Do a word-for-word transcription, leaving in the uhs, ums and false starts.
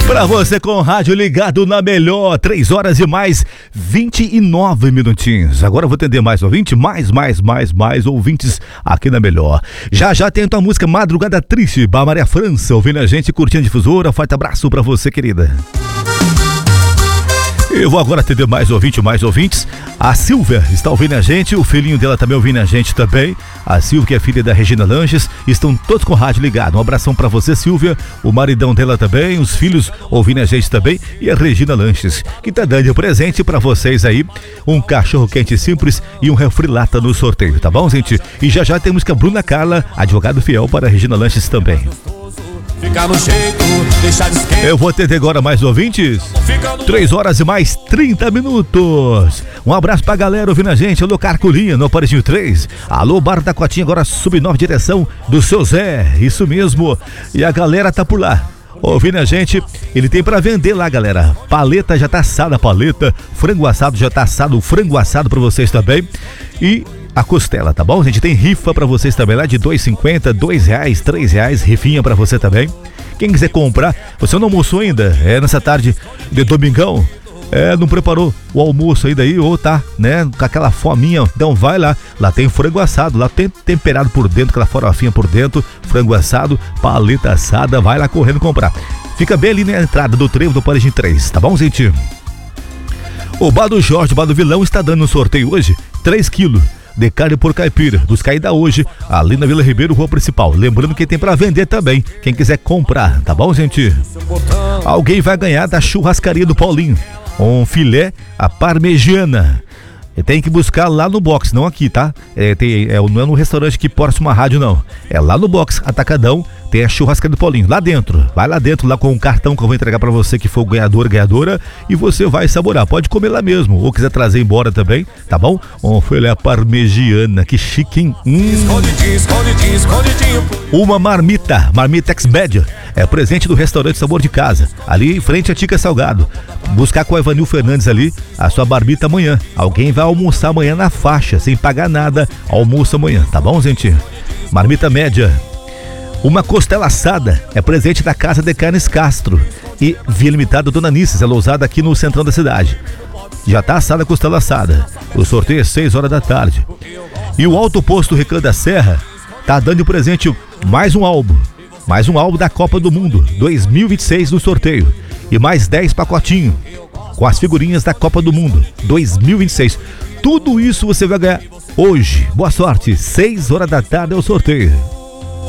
Pra você com o rádio ligado na melhor, três horas e mais vinte e nove minutinhos. Agora eu vou atender mais ouvinte, mais, mais, mais, mais ouvintes aqui na melhor. Já já tem a tua música Madrugada Triste, Bar Maria França, ouvindo a gente, curtindo a difusora. Forte abraço pra você, querida. Eu vou agora atender mais ouvinte, mais ouvintes. A Silvia está ouvindo a gente, o filhinho dela também ouvindo a gente também. A Silvia, que é filha da Regina Lanches, estão todos com o rádio ligado. Um abração pra você, Silvia, o maridão dela também, os filhos ouvindo a gente também e a Regina Lanches, que tá dando presente pra vocês aí, um cachorro quente simples e um refri lata no sorteio, tá bom, gente? E já já temos que a Bruna Carla, advogado fiel para a Regina Lanches também. Fica no jeito, deixa de esquecer. Eu vou atender agora mais ouvintes. Três horas e mais trinta minutos. Um abraço pra galera ouvindo a gente. Alô, Carculinha, no Aparelhinho três. Alô, Bar da Cotinha, agora sub nove, direção do seu Zé. Isso mesmo. E a galera tá por lá ouvindo a gente. Ele tem pra vender lá, galera. Paleta já tá assada, a paleta. Frango assado já tá assado, o frango assado pra vocês também. E a costela, tá bom? A gente tem rifa pra vocês também lá de dois reais e cinquenta centavos, dois reais, três reais, rifinha pra você também. Quem quiser comprar, você não almoçou ainda? É nessa tarde de domingão? É, não preparou o almoço aí daí, ou tá, né, com aquela fominha, então vai lá, lá tem frango assado, lá tem temperado por dentro, aquela farofinha por dentro, frango assado, paleta assada, vai lá correndo comprar. Fica bem ali na entrada do trevo do Aparelhinho três, tá bom, gente? O Bar do Jorge, o Bar do Vilão, está dando um sorteio hoje, três quilos de carne por caipira, buscar ainda hoje, ali na Vila Ribeiro, rua principal. Lembrando que tem pra vender também, quem quiser comprar, tá bom, gente? Alguém vai ganhar da churrascaria do Paulinho, um filé à parmegiana. Tem que buscar lá no box, não aqui, tá? É, tem, é, não é no restaurante que posta uma rádio, não. É lá no box, Atacadão, tem a churrascaria do Paulinho, lá dentro. Vai lá dentro, lá com um cartão que eu vou entregar pra você que for ganhador, ganhadora, e você vai saborar. Pode comer lá mesmo, ou quiser trazer embora também, tá bom? Um filé parmegiana, que chique, hein? Hum. Uma marmita, marmita X-Média, é presente do restaurante Sabor de Casa, ali em frente a Tica Salgado. Buscar com o Evanil Fernandes ali a sua marmita amanhã. Alguém vai almoçar amanhã na faixa, sem pagar nada, almoço amanhã, tá bom, gente? Marmita média. Uma costela assada é presente da Casa de Carnes Castro e Via Limitada Dona Nisses, ela é usada aqui no centrão da cidade. Já tá assada a costela assada. O sorteio é seis horas da tarde. E o Alto Posto Recanto da Serra tá dando de presente mais um álbum. Mais um álbum da Copa do Mundo dois mil e vinte e seis no sorteio. E mais dez pacotinhos com as figurinhas da Copa do Mundo dois mil e vinte e seis. Tudo isso você vai ganhar hoje. Boa sorte, seis horas da tarde é o sorteio.